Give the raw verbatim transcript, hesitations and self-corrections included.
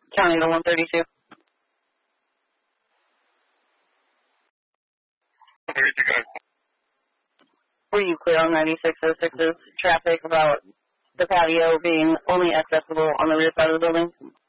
County to one thirty-two. Were you clear on ninety-six oh six's traffic about the patio being only accessible on the rear side of the building?